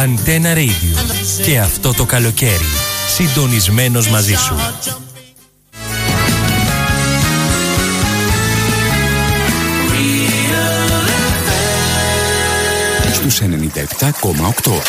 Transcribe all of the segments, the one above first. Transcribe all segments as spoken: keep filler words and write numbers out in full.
Antenna Radio. Και αυτό το καλοκαίρι, συντονισμένος μαζί σου. Στους ενενήντα επτά κόμμα οκτώ.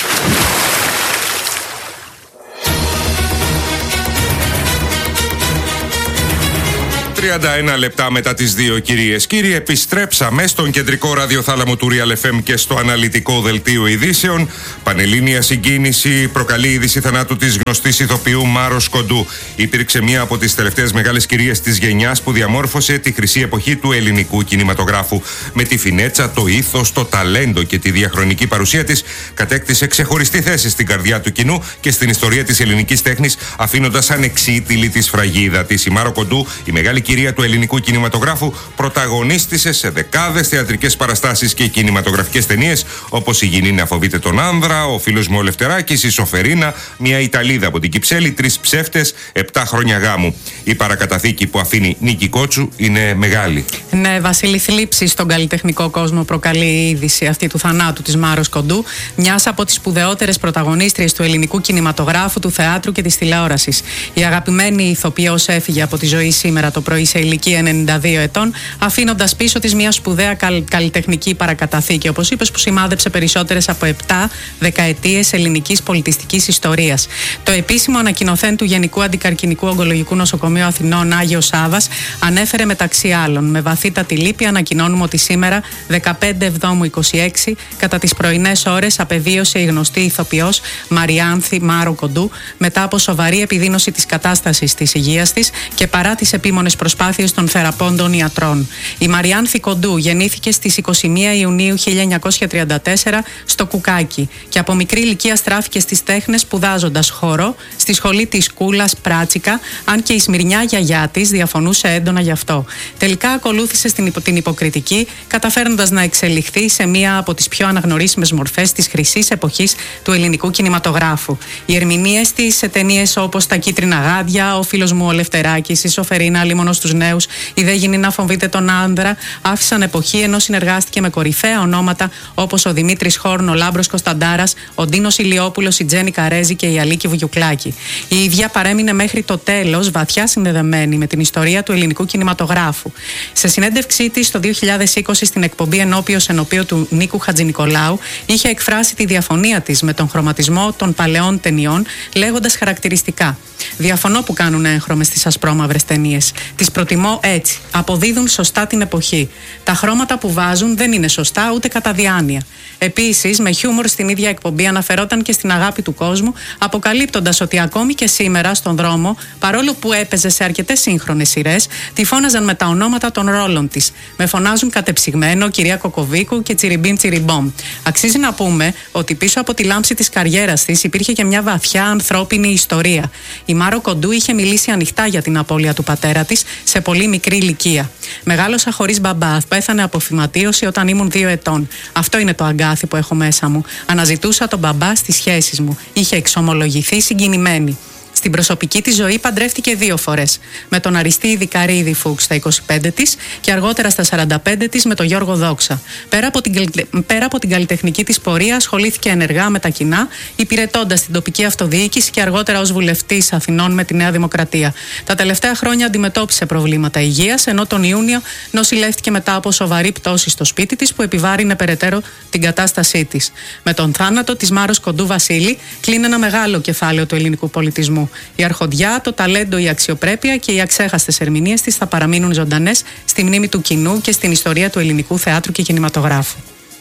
τριάντα ένα λεπτά μετά τις δύο, κυρίες κύριοι, επιστρέψαμε στον κεντρικό ραδιοθάλαμο του Real εφ εμ και στο αναλυτικό δελτίο ειδήσεων. Πανελλήνια συγκίνηση προκαλεί η είδηση θανάτου της γνωστής ηθοποιού Μάρος Κοντού. Υπήρξε μία από τις τελευταίες μεγάλες κυρίες της γενιάς που διαμόρφωσε τη χρυσή εποχή του ελληνικού κινηματογράφου. Με τη φινέτσα, το ήθος, το ταλέντο και τη διαχρονική παρουσία της, κατέκτησε ξεχωριστή θέση στην καρδιά του κοινού και στην ιστορία της ελληνικής τέχνης, αφήνοντας ανεξίτηλη τη σφραγίδα της. Η Μάρο Κοντού, η μεγάλη κυρία του ελληνικού κινηματογράφου, πρωταγωνίστησε σε δεκάδες θεατρικές παραστάσεις και κινηματογραφικές ταινίες, όπως η Γυνή να φοβείται τον άνδρα, ο φίλος μου ο Λευτεράκης, η Σοφερίνα, μια Ιταλίδα από την Κυψέλη, τρεις ψεύτες, επτά χρόνια γάμου. Η παρακαταθήκη που αφήνει Νίκη Κότσου είναι μεγάλη. Ναι, Βασίλη, θλίψη στον καλλιτεχνικό κόσμο προκαλεί η είδηση αυτή του θανάτου της Μάρος Κοντού, μιας από τις σπουδαιότερες πρωταγωνίστριες του ελληνικού κινηματογράφου, του θεάτρου και της τηλεόρασης. Η αγαπημένη ηθοποιός έφυγε από τη ζωή σήμερα το πρωί σε ηλικία ενενήντα δύο ετών, αφήνοντας πίσω της μια σπουδαία καλλιτεχνική παρακαταθήκη, όπως είπες, που σημάδεψε περισσότερες από επτά δεκαετίες ελληνικής πολιτιστικής ιστορίας. Το επίσημο ανακοινωθέν του Γενικού Αντικαρκινικού Ογκολογικού Νοσοκομείου Αθηνών, Άγιος Σάββας, ανέφερε μεταξύ άλλων: με βαθύτατη λύπη ανακοινώνουμε ότι σήμερα, δεκαπέντε Εβδόμου είκοσι έξι, κατά τις πρωινές ώρες, απεβίωσε η γνωστή ηθοποιός Μαριάνθη Μάρο Κοντού, μετά από σοβαρή επιδείνωση της κατάστασης της υγείας της και παρά τις επίμονες προσπάθειες των θεραπώντων ιατρών. Η Μαριάνθη Κοντού γεννήθηκε στις είκοσι μία Ιουνίου χίλια εννιακόσια τριάντα τέσσερα στο Κουκάκι και από μικρή ηλικία στράφηκε στις τέχνες, σπουδάζοντας χορό στη σχολή της Κούλας Πράτσικα, αν και η Σμυρνιά γιαγιά της διαφωνούσε έντονα γι' αυτό. Τελικά ακολούθησε στην υπο, την υποκριτική, καταφέρνοντας να εξελιχθεί σε μία από τις πιο αναγνωρίσιμες μορφές της χρυσής εποχής του ελληνικού κινηματογράφου. Οι ερμηνείες της σε ταινίες όπως Τα Κίτρινα Γάντια, Ο φίλος μου ο Λευτεράκης, η Σοφερίνα, Λίμωνος στους νέους, η Δε Γυνή να φοβείται τον άνδρα, άφησαν εποχή, ενώ συνεργάστηκε με κορυφαία ονόματα όπως ο Δημήτρης Χόρν, ο Λάμπρος Κωνσταντάρας, ο Ντίνος Ηλιόπουλος, η Τζένι Καρέζη και η Αλίκη Βουγιουκλάκη. Η ίδια παρέμεινε μέχρι το τέλος βαθιά συνδεδεμένη με την ιστορία του ελληνικού κινηματογράφου. Σε συνέντευξή της το δύο χιλιάδες είκοσι στην εκπομπή Ενώπιος Ενωπίου του Νίκου Χατζηνικολάου, είχε εκφράσει τη διαφωνία της με τον χρωματισμό των παλαιών ταινιών, λέγοντας χαρακτηριστικά: διαφωνώ που κάνουν έγχρωμες στις ασπρόμαυρες ταινίες. Τις προτιμώ έτσι. Αποδίδουν σωστά την εποχή. Τα χρώματα που βάζουν δεν είναι σωστά ούτε κατά διάνοια. Επίσης, με χιούμορ στην ίδια εκπομπή αναφερόταν και στην αγάπη του κόσμου, αποκαλύπτοντας ότι ακόμη και σήμερα στον δρόμο, παρόλο που έπαιζε σε αρκετές σύγχρονες σειρές, τη φώναζαν με τα ονόματα των ρόλων της. Με φωνάζουν κατεψυγμένο, κυρία Κοκοβίκου και τσιριμπίμ τσιριμπόμ. Αξίζει να πούμε ότι πίσω από τη λάμψη της καριέρας της υπήρχε και μια βαθιά ανθρώπινη ιστορία. Η Μάρο Κοντού είχε μιλήσει ανοιχτά για την απώλεια του πατέρα της σε πολύ μικρή ηλικία. Μεγάλωσα χωρίς μπαμπά, πέθανε από φυματίωση όταν ήμουν δύο ετών. Αυτό είναι το αγκάθι που έχω μέσα μου. Αναζητούσα τον μπαμπά στις σχέσεις μου. Είχε εξομολογηθεί συγκινημένη. Στην προσωπική της ζωή παντρεύτηκε δύο φορές. Με τον Αριστείδη Καρύδη Φούξ στα είκοσι πέντε της και αργότερα στα σαράντα πέντε της με τον Γιώργο Δόξα. Πέρα από την, πέρα από την καλλιτεχνική της πορεία, ασχολήθηκε ενεργά με τα κοινά, υπηρετώντας την τοπική αυτοδιοίκηση και αργότερα ως βουλευτής Αθηνών με τη Νέα Δημοκρατία. Τα τελευταία χρόνια αντιμετώπισε προβλήματα υγείας, ενώ τον Ιούνιο νοσηλεύτηκε μετά από σοβαρή πτώση στο σπίτι της που επιβάρυνε περαιτέρω την κατάστασή της. Με τον θάνατο της Μάρος Κοντού Βασίλη κλείνει ένα μεγάλο κεφάλαιο του ελληνικού πολιτισμού. Η αρχοντιά, το ταλέντο, η αξιοπρέπεια και οι αξέχαστες ερμηνείες της θα παραμείνουν ζωντανές στη μνήμη του κοινού και στην ιστορία του ελληνικού θεάτρου και κινηματογράφου.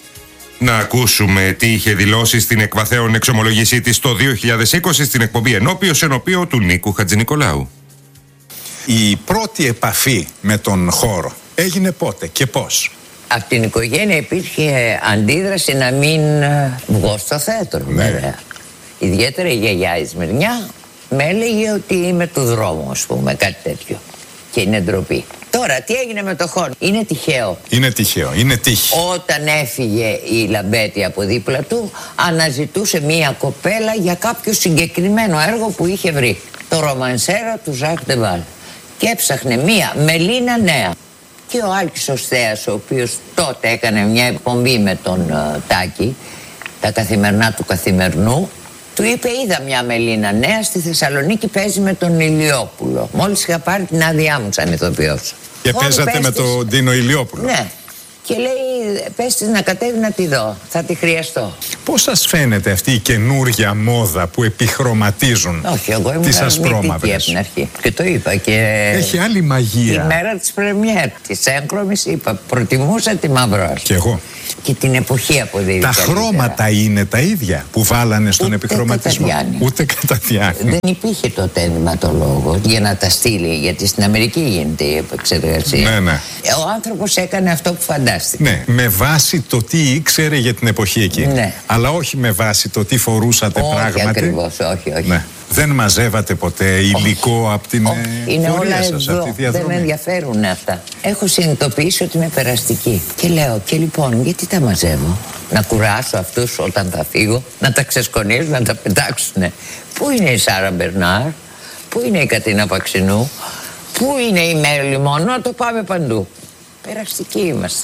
Να ακούσουμε τι είχε δηλώσει στην εκβαθέων εξομολογήσή της το δύο χιλιάδες είκοσι στην εκπομπή Ενώπιος Ενωπίου του Νίκου Χατζηνικολάου. Η πρώτη επαφή με τον χώρο έγινε πότε και πώς? Από την οικογένεια υπήρχε αντίδραση να μην βγω στο θέατρο, ναι. Βέβαια. Ιδιαίτερα η γιαγιά η Σμυρνιά με έλεγε ότι είμαι του δρόμου, ας πούμε, κάτι τέτοιο. Και είναι ντροπή. Τώρα, τι έγινε με το χώρο? Είναι τυχαίο. Είναι τυχαίο, είναι τύχη. Όταν έφυγε η Λαμπέτη από δίπλα του, αναζητούσε μία κοπέλα για κάποιο συγκεκριμένο έργο που είχε βρει. Το ρομανσέρο του Ζακ Ντεβάλ. Και έψαχνε μία Μελίνα νέα. Και ο Άλκης ο Στέας, ο οποίος τότε έκανε μια εκπομπή με τον uh, Τάκη, τα καθημερινά του καθημερινού. Του είπε: είδα μια Μελίνα νέα στη Θεσσαλονίκη, παίζει με τον Ηλιόπουλο. Μόλις είχα πάρει την άδειά μου σαν ηθοποιός. Και παίζατε με τον Ντίνο Ηλιόπουλο. Ναι. Και λέει: πες της να κατέβει να τη δω, θα τη χρειαστώ. Πώς σας φαίνεται αυτή η καινούργια μόδα που επιχρωματίζουν Όχι, εγώ ήμουν τις ασπρόμαυρες? από την αρχή. Και το είπα και... Έχει άλλη μαγεία. Τη μέρα της πρεμιέρ, της έγχρωμης, είπα: προτιμούσα τη μαύρο. Κι εγώ. Και την εποχή αποδίδει. Τα καλύτερα. χρώματα είναι τα ίδια που βάλανε στον Ούτε επιχρωματισμό? κατά Ούτε κατά διάνοια. Δεν υπήρχε τότε ενδυματολόγο για να τα στείλει, γιατί στην Αμερική γίνεται η επεξεργασία. Ναι, ναι. Ο άνθρωπος έκανε αυτό που φαντάστηκε. Ναι, με βάση το τι ήξερε για την εποχή εκείνη. Ναι. Αλλά όχι με βάση το τι φορούσατε όχι, πράγματι. Όχι ακριβώς, όχι, όχι. Ναι. Δεν μαζεύατε ποτέ υλικό όχι. από την όχι. Είναι πορεία όλα σας, εδώ. αυτή τη διαδρομή? Δεν με ενδιαφέρουν αυτά. Έχω συνειδητοποιήσει ότι είμαι περαστική. Και λέω: και λοιπόν, γιατί τα μαζεύω? Να κουράσω αυτούς όταν θα φύγω, να τα ξεσκονίζουν, να τα πετάξουνε. Πού είναι η Σάρα Μπερνάρ, πού είναι η Κατίνα Παξινού, πού είναι η Μέρλι Μόνο? Να το πάμε παντού. Περαστικοί είμαστε.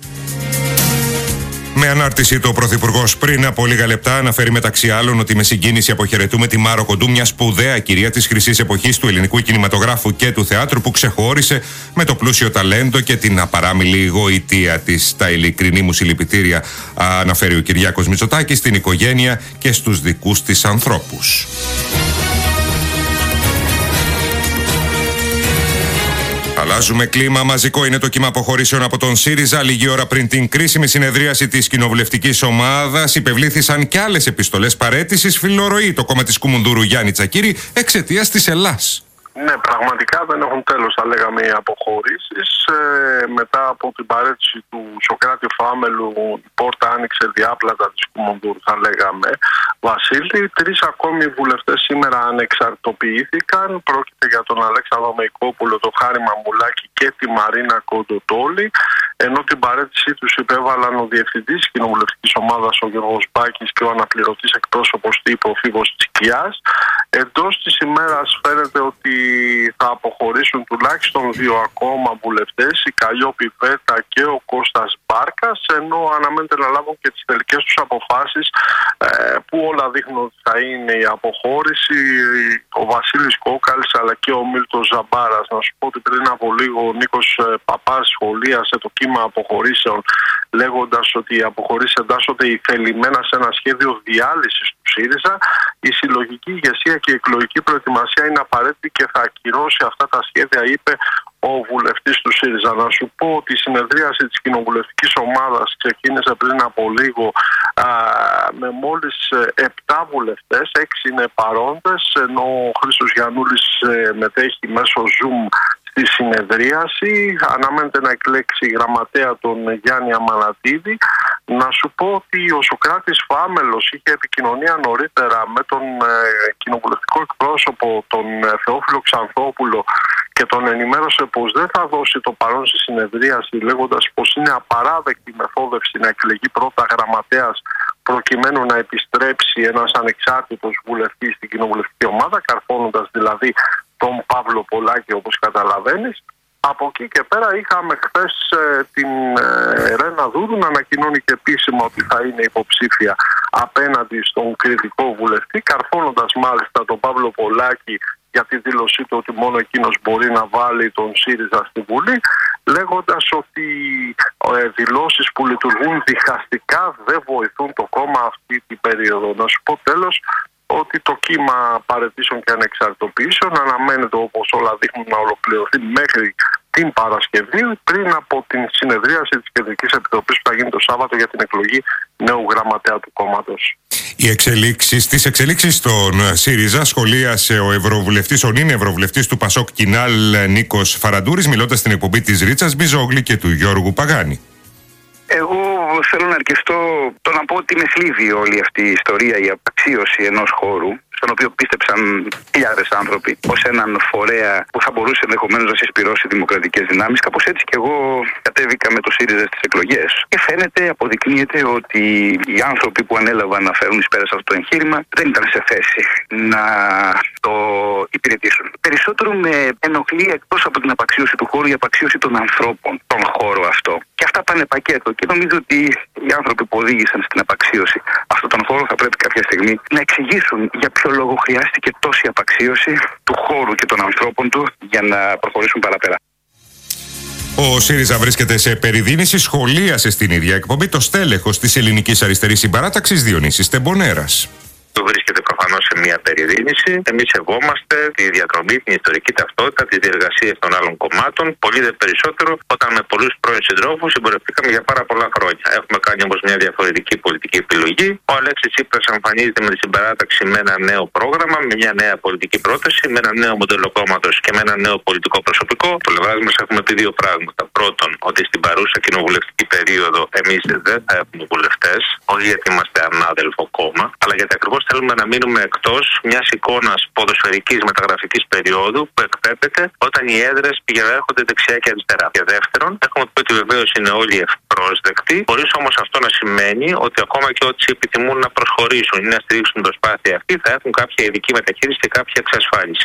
Με ανάρτηση του ο Πρωθυπουργός πριν από λίγα λεπτά αναφέρει μεταξύ άλλων ότι με συγκίνηση αποχαιρετούμε τη Μάρο Κοντού, μια σπουδαία κυρία της χρυσής εποχής του ελληνικού κινηματογράφου και του θεάτρου, που ξεχώρισε με το πλούσιο ταλέντο και την απαράμιλη γοητεία της. Τα ειλικρινή μου συλληπιτήρια, αναφέρει ο Κυριάκος Μητσοτάκης, στην οικογένεια και στους δικούς της ανθρώπους. Αλλάζουμε κλίμα. Μαζικό είναι το κύμα αποχωρήσεων από τον ΣΥΡΙΖΑ. Λίγη ώρα πριν την κρίσιμη συνεδρίαση της κοινοβουλευτικής ομάδας, υπευλήθησαν κι άλλες επιστολές παραίτησης. Φιλορροεί το κόμμα της Κουμουνδούρου Γιάννη Τσακίρη εξαιτίας της Ελλάς. Ναι, πραγματικά δεν έχουν τέλος, θα λέγαμε, οι αποχωρήσεις. Ε, μετά από την παρέτηση του Σωκράτη Φάμελου, η πόρτα άνοιξε διάπλατα της Κουμουνδούρου, θα λέγαμε, Βασίλη. Τρεις ακόμη βουλευτές σήμερα ανεξαρτοποιήθηκαν. Πρόκειται για τον Αλέξανδρο Μεϊκόπουλο, τον Χάρη Μαμουλάκη και τη Μαρίνα Κοντοτόλη. Ενώ την παρέτησή τους υπέβαλαν ο Διευθυντής Κοινοβουλευτικής Ομάδας, ο Γιώργος Μπάκης, και ο αναπληρωτής εκπρόσωπος τύπου, ο Φίβος Τσικιάς. Εντός της ημέρας φαίνεται ότι θα αποχωρήσουν τουλάχιστον δύο ακόμα βουλευτές, η Καλλιόπη Βέτα και ο Κώστας Μπάρκας, ενώ αναμένεται να λάβουν και τις τελικές τους αποφάσεις, που όλα δείχνουν ότι θα είναι η αποχώρηση, ο Βασίλης Κόκαλης αλλά και ο Μίλτος Ζαμπάρας. Να σου πω ότι πριν από λίγο ο Νίκος Παπάς σχολίασε το κύμα αποχωρήσεων, λέγοντας ότι οι αποχωρήσεις εντάσσονται ηθελημένα σε ένα σχέδιο διάλυσης του ΣΥΡΙΖΑ. Η συλλογική ηγεσία και η εκλογική προετοιμασία είναι απαραίτητη και θα ακυρώσει αυτά τα σχέδια, είπε ο βουλευτής του ΣΥΡΙΖΑ. Να σου πω ότι η συνεδρίαση της κοινοβουλευτικής ομάδας ξεκίνησε πριν από λίγο α, με μόλις επτά βουλευτές, έξι είναι παρόντες, ενώ ο Χρήστος Γιαννούλης ε, μετέχει μέσω Zoom στη συνεδρίαση. Αναμένεται να εκλέξει γραμματέα τον Γιάννη Αμανατίδη. Να σου πω ότι ο Σωκράτης Φάμελος είχε επικοινωνία νωρίτερα με τον ε, κοινοβουλευτικό εκπρόσωπο, τον ε, Θεόφιλο Ξανθόπουλο, και τον ενημέρωσε πως δεν θα δώσει το παρόν στη συνεδρίαση, λέγοντας πως είναι απαράδεκτη μεθόδευση να εκλεγεί πρώτα γραμματέας προκειμένου να επιστρέψει ένας ανεξάρτητος βουλευτής στην κοινοβουλευτική ομάδα, καρφώνοντας δηλαδή τον Παύλο Πολάκη, όπως καταλαβαίνεις. Από εκεί και πέρα είχαμε χθες ε, την ε, Ρένα Δούρου να ανακοινώνει και επίσημα ότι θα είναι υποψήφια απέναντι στον κριτικό βουλευτή, καρφώνοντας μάλιστα τον Παύλο Πολάκη για τη δήλωσή του ότι μόνο εκείνος μπορεί να βάλει τον ΣΥΡΙΖΑ στη Βουλή, λέγοντας ότι ε, δηλώσεις που λειτουργούν διχαστικά δεν βοηθούν το κόμμα αυτή την περίοδο. Να σου πω τέλος ότι το κύμα παραιτήσεων και ανεξαρτητοποιήσεων αναμένεται, όπως όλα δείχνουν, να ολοκληρωθεί μέχρι την Παρασκευή, πριν από την συνεδρίαση της Κεντρικής Επιτροπής που θα γίνει το Σάββατο για την εκλογή νέου γραμματέα του κόμματος. Οι εξελίξεις, τις εξελίξεις στον ΣΥΡΙΖΑ σχολίασε ο Ευρωβουλευτής, ο νυν Ευρωβουλευτής του Πασόκ Κινάλ, Νίκος Φαραντούρης, μιλώντας στην εκπομπή της Ρίτσας Μπιζόγλη και του Γιώργου Παγάνη. Εγώ θέλω να αρκεστώ το να πω ότι με θλίβει όλη αυτή η ιστορία, η απαξίωση ενός χώρου, στον οποίο πίστεψαν χιλιάδες άνθρωποι, ως έναν φορέα που θα μπορούσε ενδεχομένως να συσπυρώσει δημοκρατικές δυνάμεις. Κάπως έτσι και εγώ κατέβηκα με το ΣΥΡΙΖΑ στις εκλογές. Και φαίνεται, αποδεικνύεται ότι οι άνθρωποι που ανέλαβαν να φέρουν εις πέρας αυτό το εγχείρημα δεν ήταν σε θέση να το υπηρετήσουν. Περισσότερο με ενοχλεί, εκτός από την απαξίωση του χώρου, η απαξίωση των ανθρώπων, τον χώρο αυτό. Και αυτά πάνε πακέτο. Και νομίζω ότι οι άνθρωποι που οδήγησαν στην απαξίωση αυτόν τον χώρο θα πρέπει κάποια στιγμή να εξηγήσουν για ποιο λόγο χρειάστηκε τόση απαξίωση του χώρου και των ανθρώπων του για να προχωρήσουν παραπέρα. Ο ΣΥΡΙΖΑ βρίσκεται σε περιδίνηση, σχολίασε στην ίδια εκπομπή το στέλεχος της Ελληνικής Αριστερής Συμπαράταξης Διονύσης Τεμπονέρας. Που βρίσκεται προφανώς σε μια περιδίνηση. Εμείς σεβόμαστε τη διαδρομή, την ιστορική ταυτότητα, τις διεργασίες των άλλων κομμάτων. Πολύ δε περισσότερο όταν με πολλούς πρώην συντρόφους συμπορευτήκαμε για πάρα πολλά χρόνια. Έχουμε κάνει όμως μια διαφορετική πολιτική επιλογή. Ο Αλέξης Τσίπρας εμφανίζεται με τη συμπαράταξη με ένα νέο πρόγραμμα, με μια νέα πολιτική πρόταση, με ένα νέο μοντέλο κόμματος και με ένα νέο πολιτικό προσωπικό. Από πλευράς μας έχουμε πει δύο πράγματα. Πρώτον, ότι στην παρούσα κοινοβουλευτική περίοδο εμείς δεν θα έχουμε βουλευτές, όχι γιατί είμαστε ανάδελφο κόμμα, αλλά γιατί ακριβώς θέλουμε να μείνουμε εκτός μιας εικόνας ποδοσφαιρικής μεταγραφικής περίοδου που εκπέπεται όταν οι έδρες πηγαίνουν έρχονται δεξιά και αριστερά. Και δεύτερον, έχουμε πει ότι βεβαίως είναι όλοι ευπρόσδεκτοι, χωρίς όμως αυτό να σημαίνει ότι ακόμα και όσοι επιθυμούν να προσχωρήσουν ή να στηρίξουν την προσπάθεια αυτή θα έχουν κάποια ειδική μεταχείριση και κάποια εξασφάλιση.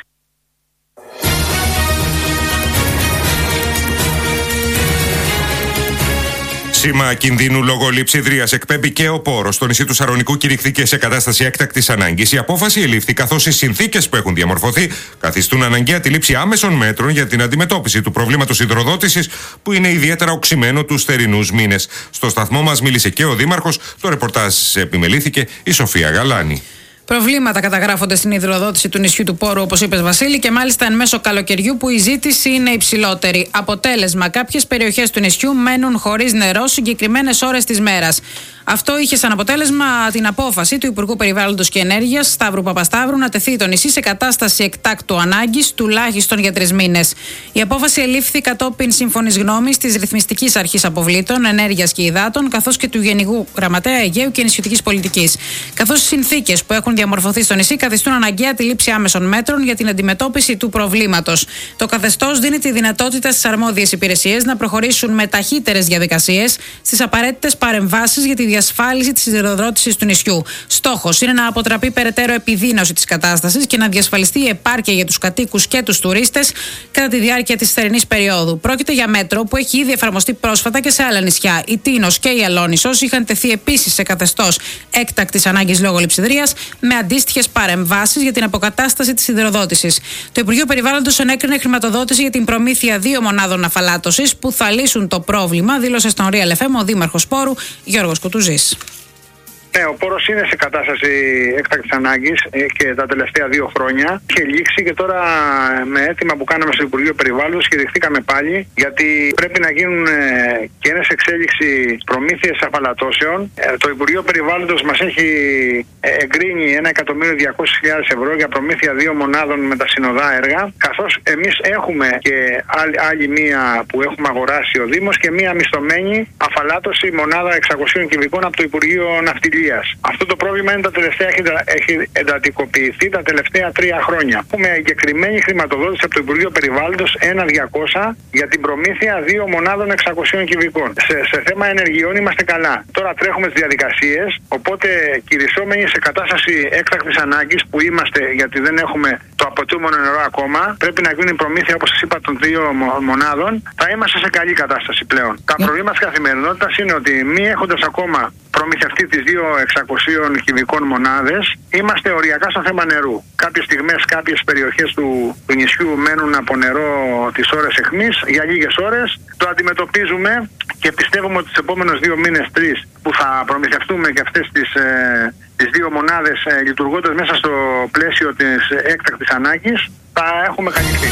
Σήμα κινδύνου λόγω λειψιδρίας εκπέμπει και ο Πόρος. Στο νησί του Σαρονικού κηρύχθηκε σε κατάσταση έκτακτης ανάγκης. Η απόφαση ελήφθη καθώς οι συνθήκες που έχουν διαμορφωθεί καθιστούν αναγκαία τη λήψη άμεσων μέτρων για την αντιμετώπιση του προβλήματος υδροδότησης που είναι ιδιαίτερα οξυμένο τους θερινούς μήνες. Στο σταθμό μας μίλησε και ο Δήμαρχος. Το ρεπορτάζ επιμελήθηκε η Σοφία Γαλάνη. Προβλήματα καταγράφονται στην υδροδότηση του νησιού του Πόρου, όπως είπες Βασίλη, και μάλιστα εν μέσω καλοκαιριού που η ζήτηση είναι υψηλότερη. Αποτέλεσμα, κάποιες περιοχές του νησιού μένουν χωρίς νερό συγκεκριμένες ώρες της μέρας. Αυτό είχε σαν αποτέλεσμα την απόφαση του Υπουργού Περιβάλλοντος και Ενέργειας, Σταύρου Παπασταύρου, να τεθεί το νησί σε κατάσταση εκτάκτου ανάγκης τουλάχιστον για τρεις μήνες. Η απόφαση ελήφθη κατόπιν σύμφωνης γνώμης της Ρυθμιστικής Αρχής Αποβλήτων, Ενέργειας και Υδάτων, καθώς και του Γενικού Γραμματέα Αιγαίου και Νησιωτικής Πολιτικής. Καθώς οι συνθήκες που έχουν διαμορφωθεί στο νησί καθιστούν αναγκαία τη λήψη άμεσων μέτρων για την αντιμετώπιση του προβλήματος. Το καθεστώς δίνει τη δυνατότητα στις αρμόδιες υπηρεσίες να προχωρήσουν με ταχύτερες διαδικασίες στις απαραίτητες παρεμβάσεις για τη διασφάλιση της υδροδότησης του νησιού. Στόχος είναι να αποτραπεί περαιτέρω επιδείνωση της κατάστασης και να διασφαλιστεί η επάρκεια για τους κατοίκους και τους τουρίστες κατά τη διάρκεια της θερινής περίοδου. Πρόκειται για μέτρο που έχει ήδη εφαρμοστεί πρόσφατα και σε άλλα νησιά. Η Τίνος και η Αλόνισσος είχαν τεθεί επίσης σε καθεστώς έκτακτης ανάγκης λόγω λειψιδρίας, με αντίστοιχες παρεμβάσεις για την αποκατάσταση της υδροδότησης. Το Υπουργείο Περιβάλλοντος ενέκρινε χρηματοδότηση για την προμήθεια δύο μονάδων αφαλάτωσης που θα λύσουν το πρόβλημα, δήλωσε στον Real εφ εμ ο Δήμαρχος Πόρου Γιώργος Κουτουζής. Ναι, ο Πόρος είναι σε κατάσταση έκτακτης ανάγκης και τα τελευταία δύο χρόνια. Είχε λήξει και τώρα με αίτημα που κάναμε στο Υπουργείο Περιβάλλοντος χειριστήκαμε πάλι, γιατί πρέπει να γίνουν και ένας εξέλιξη προμήθειες αφαλατώσεων. Το Υπουργείο Περιβάλλοντος μας έχει εγκρίνει ένα εκατομμύριο διακόσιες χιλιάδες ευρώ για προμήθεια δύο μονάδων με τα συνοδά έργα, καθώς εμείς έχουμε και άλλη, άλλη μία που έχουμε αγοράσει ο Δήμος και μία μισθωμένη αφαλάτωση μονάδα εξακοσίων κυβικών από το Υπουργείο Ναυτιλίας. Αυτό το πρόβλημα είναι τα τελευταία, έχει εντατικοποιηθεί τα τελευταία τρία χρόνια. Έχουμε εγκεκριμένη χρηματοδότηση από το Υπουργείο Περιβάλλοντος ένα διακόσια για την προμήθεια δύο μονάδων εξακοσίων κυβικών. Σε, σε θέμα ενεργειών είμαστε καλά. Τώρα τρέχουμε τις διαδικασίες, οπότε κυρισόμενοι σε κατάσταση έκτακτης ανάγκης που είμαστε, γιατί δεν έχουμε το απαιτούμενο νερό ακόμα, πρέπει να γίνει η προμήθεια, όπως σας είπα, των δύο μονάδων. Θα είμαστε σε καλή κατάσταση πλέον. Τα προβλήματα της καθημερινότητας είναι ότι μη έχοντας ακόμα προμηθευτεί τις δύο εξακοσίων κυβικών μονάδες, είμαστε οριακά στο θέμα νερού. Κάποιες στιγμές, κάποιες περιοχές του, του νησιού μένουν από νερό τις ώρες αιχμής, για λίγες ώρες. Το αντιμετωπίζουμε και πιστεύουμε ότι τις επόμενες δύο μήνες, τρεις, που θα προμηθευτούμε και αυτές τις, ε, τις δύο μονάδες ε, λειτουργώντας μέσα στο πλαίσιο της έκτακτης ανάγκης, θα έχουμε καλυφθεί.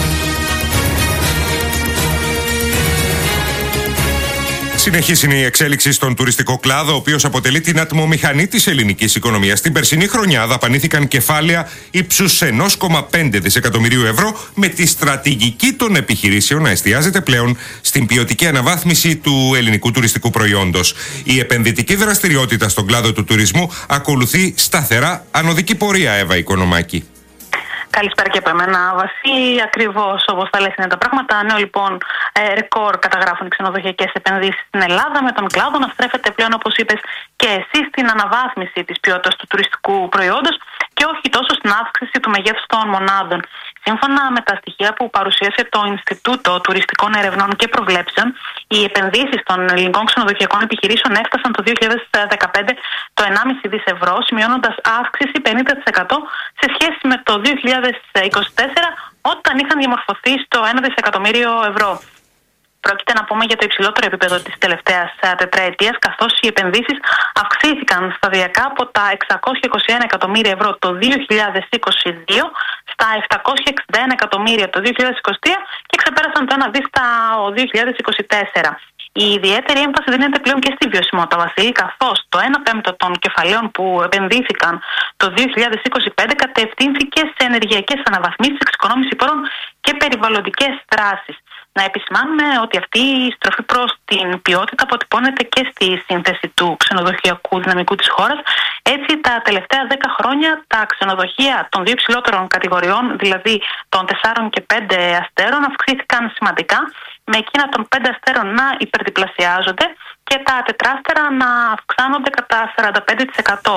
Συνεχής είναι η εξέλιξη στον τουριστικό κλάδο, ο οποίος αποτελεί την ατμομηχανή της ελληνικής οικονομίας. Την περσινή χρονιά δαπανήθηκαν κεφάλαια ύψους ένα κόμμα πέντε δισεκατομμυρίου ευρώ, με τη στρατηγική των επιχειρήσεων να εστιάζεται πλέον στην ποιοτική αναβάθμιση του ελληνικού τουριστικού προϊόντος. Η επενδυτική δραστηριότητα στον κλάδο του τουρισμού ακολουθεί σταθερά ανωδική πορεία, Εύα Οικονομάκη. Καλησπέρα και από εμένα, Βασίλη. Ακριβώς όπως τα λες είναι τα πράγματα. Νέο λοιπόν ε, ρεκόρ καταγράφουν οι ξενοδοχειακές επενδύσεις στην Ελλάδα, με τον κλάδο να στρέφεται πλέον, όπως είπες και εσύ, στην αναβάθμιση της ποιότητας του τουριστικού προϊόντος και όχι τόσο στην αύξηση του μεγέθους των μονάδων. Σύμφωνα με τα στοιχεία που παρουσίασε το Ινστιτούτο Τουριστικών Ερευνών και Προβλέψεων, οι επενδύσεις των ελληνικών ξενοδοχειακών επιχειρήσεων έφτασαν το δύο χιλιάδες δεκαπέντε το ενάμιση δισεκατομμύρια ευρώ, σημειώνοντας αύξηση πενήντα τοις εκατό σε σχέση με το δύο χιλιάδες είκοσι τέσσερα, όταν είχαν διαμορφωθεί στο ένα δισεκατομμύριο ευρώ. Πρόκειται να πούμε για το υψηλότερο επίπεδο της τελευταίας τετραετίας, καθώς οι επενδύσεις αυξήθηκαν σταδιακά από τα εξακόσια είκοσι ένα εκατομμύρια ευρώ το δύο χιλιάδες είκοσι δύο στα επτακόσια εξήντα ένα εκατομμύρια το δύο χιλιάδες είκοσι τρία και ξεπέρασαν το ένα δισεκατομμύριο το δύο χιλιάδες είκοσι τέσσερα. Η ιδιαίτερη έμφαση δίνεται πλέον και στη βιωσιμότητα, Βασίλη, καθώς το ένα πέμπτο των κεφαλαίων που επενδύθηκαν το δύο χιλιάδες είκοσι πέντε κατευθύνθηκε σε ενεργειακές αναβαθμίσεις, εξοικονόμηση πόρων και περιβαλλοντικές δράσεις. Να επισημάνουμε ότι αυτή η στροφή προς την ποιότητα αποτυπώνεται και στη σύνθεση του ξενοδοχειακού δυναμικού της χώρας. Έτσι, τα τελευταία δέκα χρόνια τα ξενοδοχεία των δύο υψηλότερων κατηγοριών, δηλαδή των τεσσάρων και πέντε αστέρων, αυξήθηκαν σημαντικά, με εκείνα των πέντε αστέρων να υπερδιπλασιάζονται και τα τετράστερα να αυξάνονται κατά σαράντα πέντε τοις εκατό.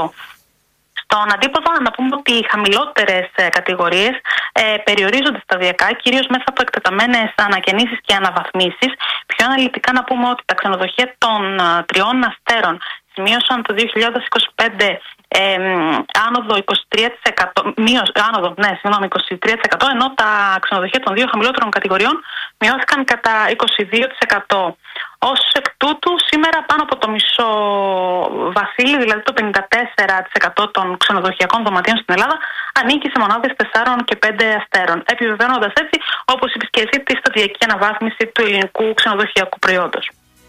Στον αντίποδο, να πούμε ότι οι χαμηλότερες κατηγορίες ε, περιορίζονται σταδιακά, κυρίως μέσα από εκτεταμένες ανακαινήσεις και αναβαθμίσεις. Πιο αναλυτικά, να πούμε ότι τα ξενοδοχεία των ε, τριών αστέρων σημείωσαν το δύο χιλιάδες είκοσι πέντε ε, άνοδο είκοσι τρία τοις εκατό, μείωση, άνοδο, ναι, συγγνώμη, είκοσι τρία τοις εκατό, ενώ τα ξενοδοχεία των δύο χαμηλότερων κατηγοριών μειώθηκαν κατά είκοσι δύο τοις εκατό. Ως εκ τούτου, σήμερα πάνω από το μισό, Βασίλη, δηλαδή το πενήντα τέσσερα τοις εκατό των ξενοδοχειακών δωματίων στην Ελλάδα, ανήκει σε μονάδες τεσσάρων και πέντε αστέρων, επιβεβαιώνοντας έτσι, όπως είπες και εσύ, τη σταδιακή αναβάθμιση του ελληνικού ξενοδοχειακού προϊόντος.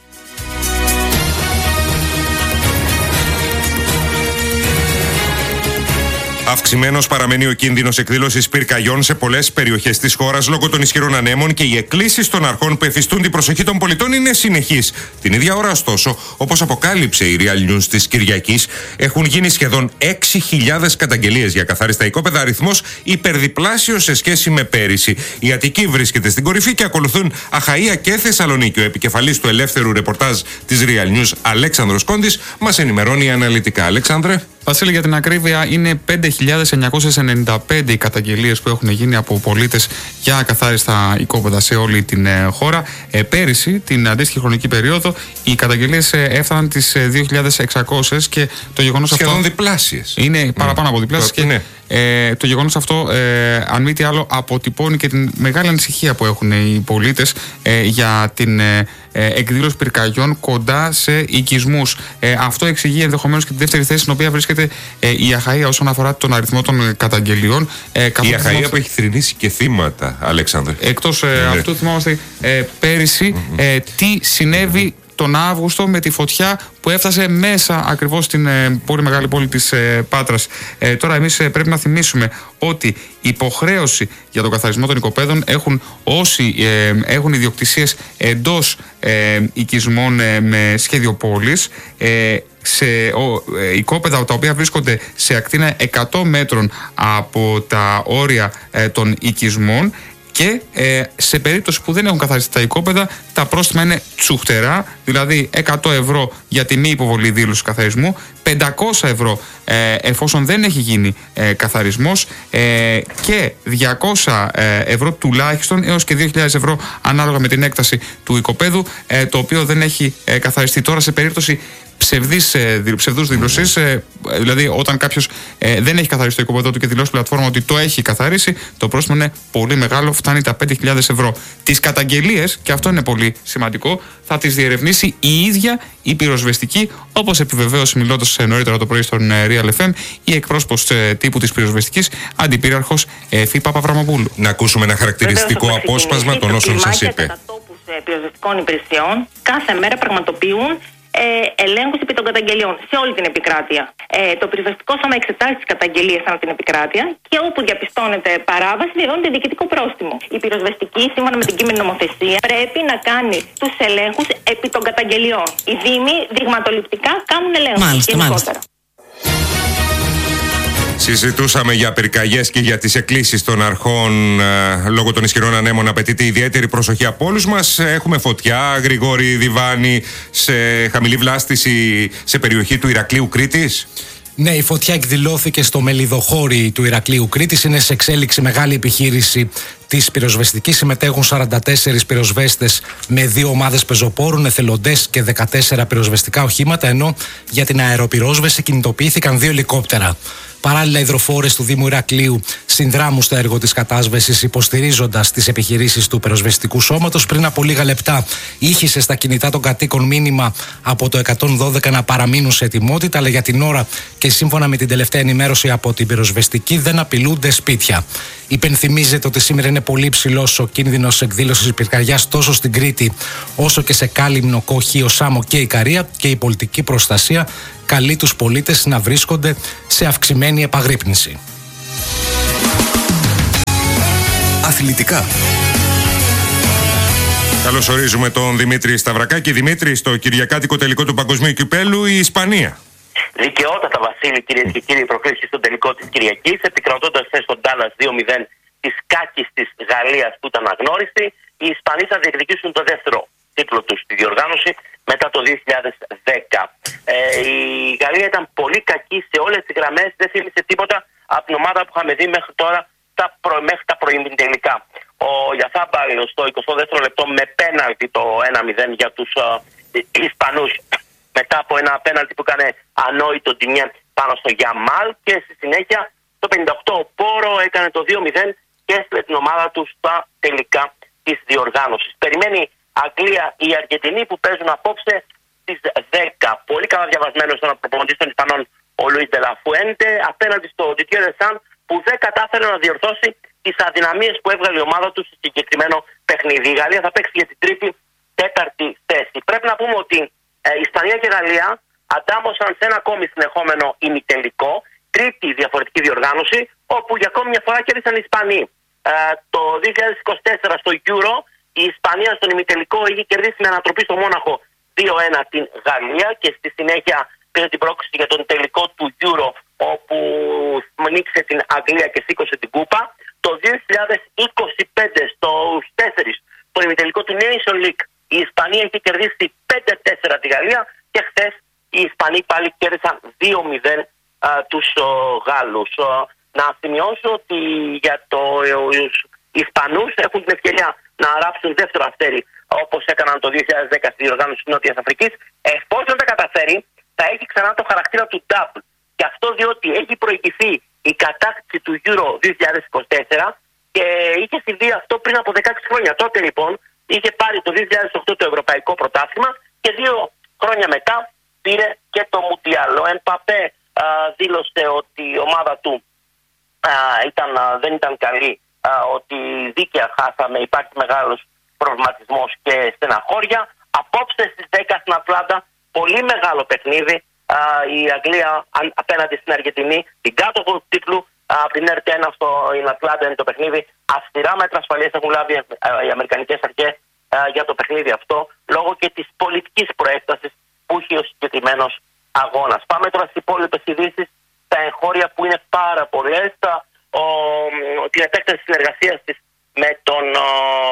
Αυξημένος παραμένει ο κίνδυνος εκδήλωσης πυρκαγιών σε πολλές περιοχές της χώρας λόγω των ισχυρών ανέμων και οι εκκλήσεις των αρχών που εφιστούν την προσοχή των πολιτών είναι συνεχείς. Την ίδια ώρα, ωστόσο, όπως αποκάλυψε η Real News της Κυριακής, έχουν γίνει σχεδόν έξι χιλιάδες καταγγελίες για καθάριστα οικόπεδα, αριθμός υπερδιπλάσιος σε σχέση με πέρυσι. Η Αττική βρίσκεται στην κορυφή και ακολουθούν Αχαΐα και Θεσσαλονίκη. Ο επικεφαλής του ελεύθερου ρεπορτάζ της Real News, Αλέξανδρος Κόντης, μας ενημερώνει αναλυτικά. Αλέξανδρε. Βασίλη, για την ακρίβεια, είναι πέντε χιλιάδες εννιακόσιες ενενήντα πέντε οι καταγγελίες που έχουν γίνει από πολίτες για ακαθάριστα οικόπεδα σε όλη την ε, χώρα. Ε, πέρυσι, την αντίστοιχη χρονική περίοδο, οι καταγγελίες ε, έφταναν τις ε, δύο χιλιάδες εξακόσιες και το γεγονός αυτό. Σχεδόν διπλάσιες. Είναι παραπάνω από διπλάσιες. Το, και, ναι. ε, το γεγονός αυτό, ε, αν μη τι άλλο, αποτυπώνει και την μεγάλη ανησυχία που έχουν οι πολίτες ε, για την ε, εκδήλωση πυρκαγιών κοντά σε οικισμούς. Ε, αυτό εξηγεί ενδεχομένως και τη δεύτερη θέση στην οποία βρίσκεται ε, η Αχαΐα όσον αφορά τον αριθμό των καταγγελιών. Ε, η Αχαΐα θυμάστε... που έχει θρηνήσει και θύματα, Αλέξανδρε. Εκτός ε, ναι. αυτού, θυμάμαστε ε, πέρυσι mm-hmm. ε, τι συνέβη τον Αύγουστο με τη φωτιά που έφτασε μέσα ακριβώς στην ε, πολύ μεγάλη πόλη της ε, Πάτρας. Ε, τώρα εμείς ε, πρέπει να θυμίσουμε ότι υποχρέωση για τον καθαρισμό των οικοπαίδων έχουν όσοι ε, έχουν ιδιοκτησίες εντός ε, οικισμών ε, με σχέδιο πόλης, ε, σε ο, ε, οικόπεδα τα οποία βρίσκονται σε ακτίνα εκατό μέτρων από τα όρια ε, των οικισμών. Και ε, σε περίπτωση που δεν έχουν καθαριστεί τα οικόπεδα, τα πρόστιμα είναι τσουχτερά, δηλαδή εκατό ευρώ για τη μη υποβολή δήλωση καθαρισμού, πεντακόσια ευρώ ε, εφόσον δεν έχει γίνει ε, καθαρισμός ε, και διακόσια ευρώ τουλάχιστον έως και δύο χιλιάδες ευρώ ανάλογα με την έκταση του οικοπαίδου, ε, το οποίο δεν έχει ε, καθαριστεί. Τώρα, σε περίπτωση ψευδής, ψευδούς δήλωσης, δηλαδή όταν κάποιος ε, δεν έχει καθαρίσει το οικοπεδό του και δηλώσει πλατφόρμα ότι το έχει καθαρίσει, το πρόστιμο είναι πολύ μεγάλο, φτάνει τα πέντε χιλιάδες ευρώ. Τις καταγγελίες, και αυτό είναι πολύ σημαντικό, θα τις διερευνήσει η ίδια η πυροσβεστική, όπως επιβεβαίωσε μιλώντας νωρίτερα το πρωί στον Real εφ εμ η εκπρόσωπος τύπου της πυροσβεστικής, αντιπύριαρχος Εφη Παπαβραμοπούλου. Να ακούσουμε ένα χαρακτηριστικό απόσπασμα των όσων σας είπε. Τα τόπους πυροσβεστικών υπηρεσιών κάθε μέρα πραγματοποιούν Ε, ελέγχους επί των καταγγελιών σε όλη την επικράτεια. Ε, το πυροσβεστικό σώμα εξετάζει τις καταγγελίες ανά την επικράτεια και όπου διαπιστώνεται παράβαση, διαβεβαιώνεται διοικητικό πρόστιμο. Η πυροσβεστική, σύμφωνα με την κείμενη νομοθεσία, πρέπει να κάνει τους ελέγχους επί των καταγγελιών. Οι δήμοι δειγματοληπτικά κάνουν ελέγχους. Μάλιστα, μάλιστα. Συζητούσαμε για πυρκαγιές και για τις εκκλήσεις των αρχών ε, λόγω των ισχυρών ανέμων. Απαιτείται ιδιαίτερη προσοχή από όλους μας. Έχουμε φωτιά, Γρηγόρη Διβάνη, σε χαμηλή βλάστηση σε περιοχή του Ηρακλείου Κρήτης. Ναι, η φωτιά εκδηλώθηκε στο Μελιδοχώρι του Ηρακλείου Κρήτης. Είναι σε εξέλιξη μεγάλη επιχείρηση της πυροσβεστικής. Συμμετέχουν σαράντα τέσσερις πυροσβέστες με δύο ομάδες πεζοπόρων, εθελοντές και δεκατέσσερα πυροσβεστικά οχήματα, ενώ για την αεροπυρόσβεση κινητοποιήθηκαν δύο ελικόπτερα. Παράλληλα, οι υδροφόρες του Δήμου Ηρακλείου συνδράμουν στο έργο της κατάσβεσης, υποστηρίζοντας τις επιχειρήσεις του πυροσβεστικού σώματος. Πριν από λίγα λεπτά, ήχησε στα κινητά των κατοίκων μήνυμα από το εκατόν δώδεκα να παραμείνουν σε ετοιμότητα, αλλά για την ώρα και σύμφωνα με την τελευταία ενημέρωση από την πυροσβεστική, δεν απειλούνται σπίτια. Υπενθυμίζεται ότι σήμερα είναι πολύ ψηλός ο κίνδυνος εκδήλωσης πυρκαγιάς τόσο στην Κρήτη όσο και σε Κάλυμνο, Κοχείο, Σάμο και Ικαρία, και η πολιτική προστασία καλεί τους πολίτες να βρίσκονται σε αυξημένη επαγρύπνηση. Αθλητικά. Καλώς ορίζουμε τον Δημήτρη Σταυρακάκη. Δημήτρη, στο κυριακάτικο τελικό του Παγκοσμίου Κυπέλλου η Ισπανία. Δικαιότατα, Βασίλη, κυρίες και κύριοι, προκλήθηκε στον τελικό της Κυριακής, επικρατώντας χθες στον Ντάλλας δύο μηδέν της κάκης της Γαλλίας που ήταν αγνώριστη. Οι Ισπανοί θα διεκδικήσουν το δεύτερο τίτλο τους στη διοργάνωση μετά το δύο χιλιάδες δέκα. Ε, η Γαλλία ήταν πολύ κακή σε όλες τις γραμμές, δεν θύμισε τίποτα από την ομάδα που είχαμε δει μέχρι τώρα τα προ, μέχρι τα προημιτελικά. Ο Γιαθάμπαλ στο εικοστό δεύτερο λεπτό με πέναλτι το ένα μηδέν για τους ε, Ισπανούς, μετά από ένα πέναλτι που έκανε ανόητο Ντινιέ πάνω στο Γιαμάλ, και στη συνέχεια το πενήντα οκτώ ο Πόρο έκανε το δύο μηδέν και έστειλε την ομάδα του στα τελικά της διοργάνωσης. Περιμένει Αγγλία ή Αργεντινή που παίζουν απόψε στις δέκα. Πολύ καλά διαβασμένος ήταν ο προπονητής των Ισπανών, ο Λουίς Ντελαφουέντε, απέναντι στο Ντιτιέ Δεσάν, που δεν κατάφερε να διορθώσει τις αδυναμίες που έβγαλε η ομάδα του στο συγκεκριμένο παιχνίδι. Η Γαλλία θα παίξει για την τρίτη τέταρτη θέση. Πρέπει να πούμε ότι ε, η Ισπανία και η Γαλλία αντάμωσαν σε ένα ακόμη συνεχόμενο ημιτελικό, τρίτη διαφορετική διοργάνωση, όπου για ακόμη μια φορά κέρδισαν οι Ισπανοί. Ε, το δύο χιλιάδες είκοσι τέσσερα στο Euro η Ισπανία στον ημιτελικό είχε κερδίσει με ανατροπή στο Μόναχο δύο ένα την Γαλλία, και στη συνέχεια πήρε την πρόκληση για τον τελικό του Euro, όπου νίκησε την Αγγλία και σήκωσε την κούπα. Το δύο χιλιάδες είκοσι πέντε στους τέσσερις στον ημιτελικό του Nation League η Ισπανία είχε κερδίσει πέντε τέσσερα τη Γαλλία, και χθες οι Ισπανοί πάλι κέρδισαν δύο μηδέν α, τους ο, Γάλλους. Α, να σημειώσω ότι για το, οι Ισπανούς έχουν την ευκαιρία να ράψουν δεύτερο αστέρι, όπως έκαναν το δύο χιλιάδες δέκα στη διοργάνωση της Νότιας Αφρικής. Εφόσον τα καταφέρει, θα έχει ξανά το χαρακτήρα του double. Και αυτό διότι έχει προηγηθεί η κατάκτηση του Euro δύο χιλιάδες είκοσι τέσσερα και είχε συμβεί αυτό πριν από δεκαέξι χρόνια. Τότε λοιπόν είχε πάρει το δύο χιλιάδες οκτώ το Ευρωπαϊκό Πρωτάθλημα και δύο χρόνια μετά πήρε και το Μουντιάλ. Ο Εμπαπέ δήλωσε ότι η ομάδα του α, ήταν, α, δεν ήταν καλή, α, ότι δίκαια χάσαμε, υπάρχει μεγάλος προβληματισμός και στεναχώρια. Απόψε στις δέκα στην Ατλάντα, πολύ μεγάλο παιχνίδι. Α, η Αγγλία απέναντι στην Αργεντινή, την κάτοχο του τίτλου, από την Ερ ένα στο Ατλάντα είναι το παιχνίδι. Αυστηρά μέτρα ασφαλείας έχουν λάβει οι αμερικανικές αρχές για το παιχνίδι αυτό, λόγω και της πολιτικής προέκτασης που έχει ο συγκεκριμένος αγώνας. Πάμε τώρα στις υπόλοιπες ειδήσεις, τα εγχώρια που είναι πάρα πολλές. Ο, την επέκταση συνεργασίας της με τον ο,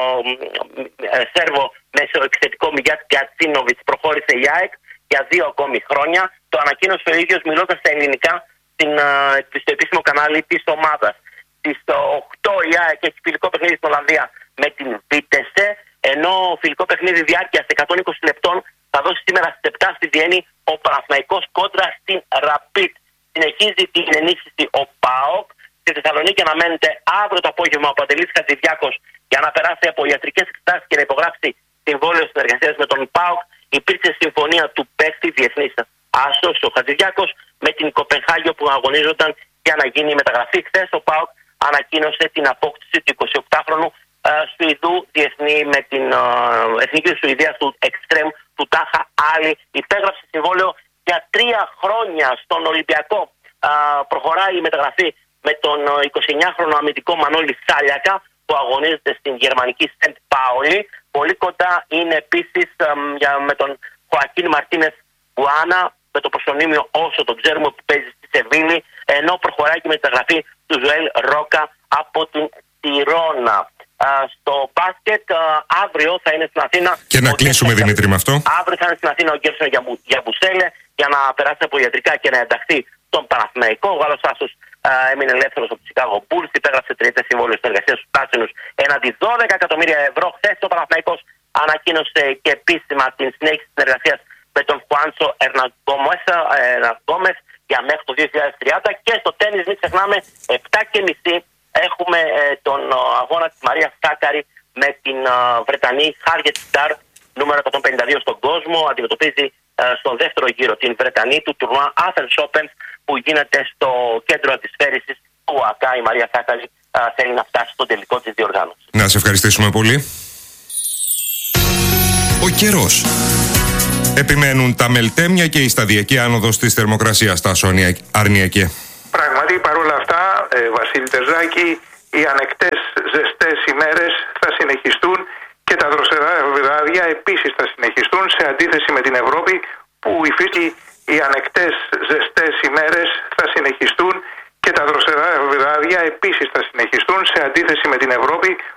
ε, Σέρβο μεσοεπιθετικό Μιγιάτ Γκατσίνοβιτς προχώρησε η ΑΕΚ για δύο ακόμη χρόνια. Το ανακοίνωσε ο ίδιος μιλώντας στα ελληνικά στην, uh, στο επίσημο κανάλι της ομάδας. Στις οκτώ η ΑΕΚ έχει φιλικό παιχνίδι στην Ολλανδία με την Βίτεσε, ενώ φιλικό παιχνίδι διάρκειας εκατόν είκοσι λεπτών θα δώσει σήμερα στις επτά στη Βιέννη ο Παναθηναϊκός κόντρα στην Rapid. Συνεχίζει την ενίσχυση ο ΠΑΟΚ. Στη Θεσσαλονίκη αναμένεται αύριο το απόγευμα ο Παντελής Χατζηδιάκος για να περάσει από ιατρικές εξετάσεις και να υπογράψει συμβόλαιο συνεργασίας με τον ΠΑΟΚ. Υπήρξε συμφωνία του παίκτη διεθνής άσος ο Χατζηδιάκος με την Κοπενχάγιο που αγωνίζονταν για να γίνει η μεταγραφή. Χθες ο ΠΑΟΚ ανακοίνωσε την απόκτηση του εικοσιοκτάχρονου ε, Σουηδού διεθνή με την ε, εθνική του Σουηδίας του Εκστρέμ του Τάχα Άλλη. Υπέγραψε συμβόλαιο για τρία χρόνια στον Ολυμπιακό. Ε, προχωράει η μεταγραφή με τον εικοσιεννιάχρονο αμυντικό Μανώλη Σάλιακα που αγωνίζεται στην γερμανική Σεντ Πάολη. Πολύ κοντά είναι επίσης ε, για, με τον Χωακίν Μαρτίνες Γουάνα, με το προσωνύμιο όσο τον ξέρουμε που παίζει στη Σεβίλη. ενώ προχωράει και με τη μεταγραφή του Ζωέλ Ρόκα από την Τιρώνα. Στο μπάσκετ, αύριο θα είναι στην Αθήνα. Και να κλείσουμε, Δημήτρη, με αυτό. Αύριο θα είναι στην Αθήνα ο Γκέρσον Γιαμπουσέλε για να περάσει από ιατρικά και να ενταχθεί στον Παναθηναϊκό. Ο Γάλλος άσος έμεινε ελεύθερος από του Chicago Bulls, υπέγραψε τριετές συμβόλαιο συνεργασία στους πράσινους έναντι δώδεκα εκατομμύρια ευρώ. Χθες ο Παναθηναϊκός ανακοίνωσε και επίσημα την συνέχιση της συνεργασίας με τον Χουάντσο Ερναγκόμεθ για μέχρι το δύο χιλιάδες τριάντα. Και στο τένις, μην ξεχνάμε, επτά και μισή έχουμε ε, τον ε, αγώνα της Μαρία Σάκαρη με την ε, Βρετανή Χάριετ Σταρ, νούμερο εκατόν πενήντα δύο στον κόσμο. Αντιμετωπίζει ε, στον δεύτερο γύρο την Βρετανή του τουρνουά Athens Open που γίνεται στο κέντρο αντισφαίρησης του ΟΑΚΑ. Η Μαρία Σάκαρη ε, θέλει να φτάσει στον τελικό της διοργάνωσης. Να σε ευχαριστήσουμε πολύ. Ο καιρός. Επιμένουν τα μελτέμια και η σταδιακή άνοδος της θερμοκρασίας, Τάσο Αρνιακέ. Πράγματι, παρόλα αυτά, ε, Βασίλη Τερζάκη, οι ανεκτές ζεστές ημέρες θα συνεχιστούν και τα δροσερά βράδια επίσης θα συνεχιστούν, σε αντίθεση με την Ευρώπη που υφίσταται. Οι ανεκτές ζεστές ημέρες θα συνεχιστούν και τα δροσερά βράδια επίσης θα συνεχιστούν, σε αντίθεση με την Ευρώπη